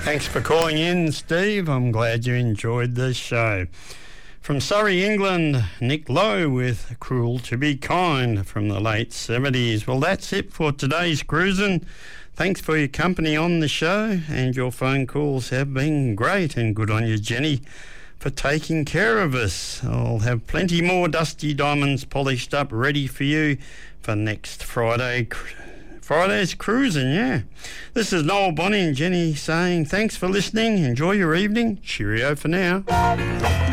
Thanks for calling in, Steve. I'm glad you enjoyed the show. From Surrey, England, Nick Lowe with Cruel to Be Kind from the late 70s. Well, that's it for today's cruising. Thanks for your company on the show, and your phone calls have been great, and good on you, Jenny, for taking care of us. I'll have plenty more Dusty Diamonds polished up ready for you for next Friday's cruising, yeah. This is Noel Bonnie and Jenny saying thanks for listening. Enjoy your evening. Cheerio for now.